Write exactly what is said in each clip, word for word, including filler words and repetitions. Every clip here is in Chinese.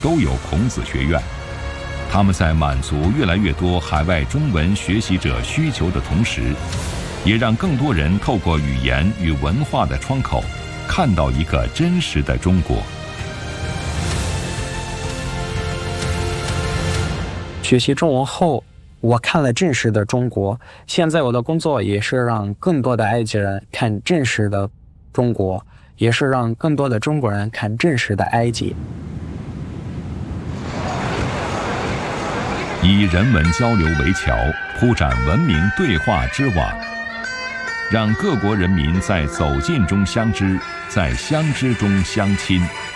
都有孔子学院。他们在满足越来越多海外中文学习者需求的同时，也让更多人透过语言与文化的窗口，看到一个真实的中国。 学习中文后，我看了真实的中国。现在我的工作也是让更多的埃及人看真实的中国，也是让更多的中国人看真实的埃及。 以人文交流为桥，铺展文明对话之网，让各国人民在走近中相知，在相知中相亲。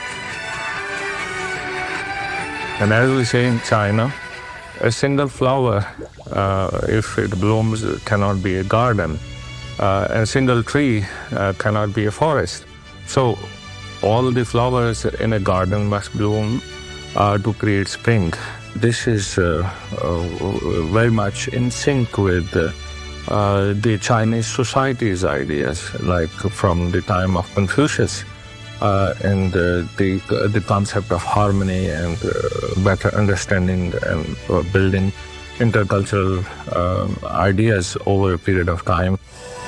And as we say in China, a single flower, uh, if it blooms, cannot be a garden. Uh, and a single tree uh, cannot be a forest. So all the flowers in a garden must bloom uh, to create spring. This is uh, uh, very much in sync with uh, uh, the Chinese society's ideas, like from the time of Confucius, uh, and uh, the the concept of harmony and uh, better understanding and uh, building intercultural uh, ideas over a period of time.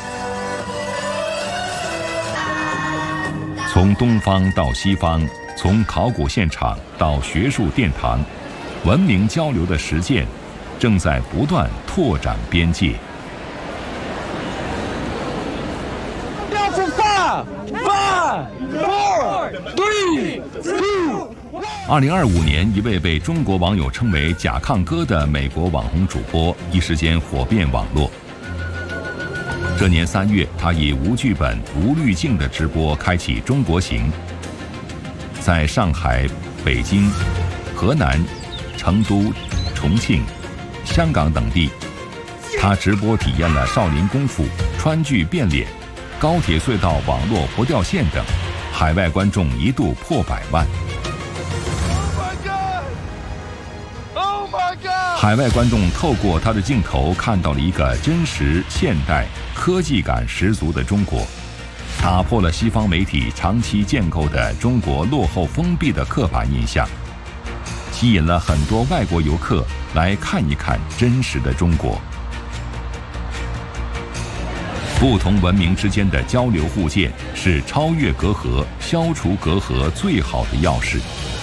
从东方到西方，从考古现场到学术殿堂，文明交流的实践正在不断拓展边界。二零二五年，一位被中国网友称为“甲亢哥”的美国网红主播，一时间火遍网络。这年三月，他以无剧本、无滤镜的直播开启中国行，在上海、北京、河南、成都、重庆、香港等地，他直播体验了少林功夫、川剧变脸、高铁隧道网络不掉线等，海外观众一度破百万。海外观众透过他的镜头看到了一个真实、现代、科技感十足的中国，打破了西方媒体长期建构的中国落后封闭的刻板印象，吸引了很多外国游客来看一看真实的中国。不同文明之间的交流互鉴是超越隔阂、消除隔阂最好的钥匙。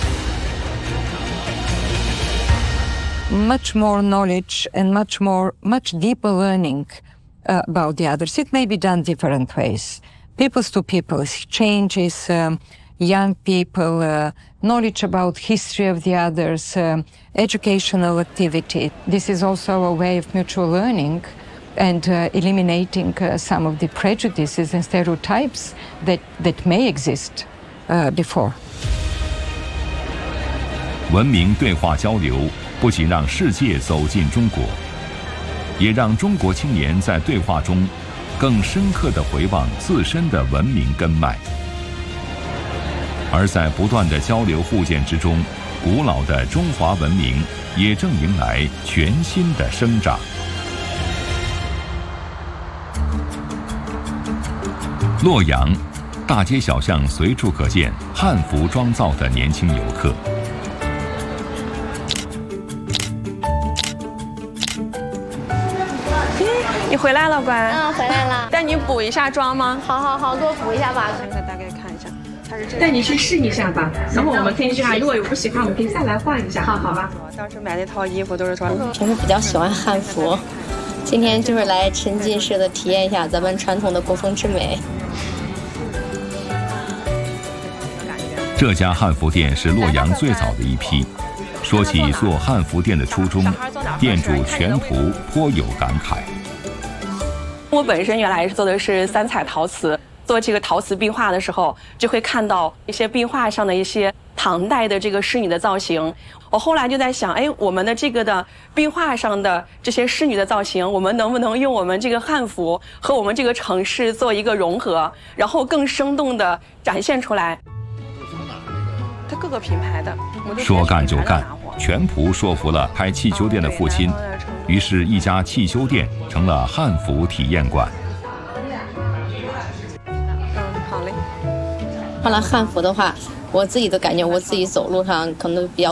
Much more knowledge and much more, much deeper learning uh, about the others. It may be done different ways. Peoples to peoples changes, um, young people, uh, knowledge about history of the others, uh, educational activity. This is also a way of mutual learning and uh, eliminating uh, some of the prejudices and stereotypes that, that may exist uh, before. 文明对话交流不仅让世界走进中国，也让中国青年在对话中更深刻地回望自身的文明根脉。而在不断的交流互鉴之中，古老的中华文明也正迎来全新的生长。洛阳，大街小巷随处可见汉服妆造的年轻游客。 你回来了，乖。 嗯，回来了。 带你补一下妆吗？ 好好好，给我补一下吧。 现在大概看一下，它是这样。 带你去试一下吧，然后我们可以看，如果有不喜欢，我们可以再来换一下，好好吧？ 当时买那套衣服都是说， 平时比较喜欢汉服，今天就是来沉浸式的体验一下咱们传统的国风之美。 这家汉服店是洛阳最早的一批。说起做汉服店的初衷，店主全图颇有感慨。 我本身原来是做的是三彩陶瓷，做这个陶瓷壁画的时候，就会看到一些壁画上的一些唐代的这个仕女的造型。我后来就在想，哎，我们的这个的壁画上的这些仕女的造型，我们能不能用我们这个汉服和我们这个城市做一个融合，然后更生动的展现出来？它各个品牌的， 说干就干，全图说服了开汽修店的父亲。于是，一家汽修店成了汉服体验馆。 嗯，好嘞。 换了汉服的话，我自己都感觉我自己走路上可能比较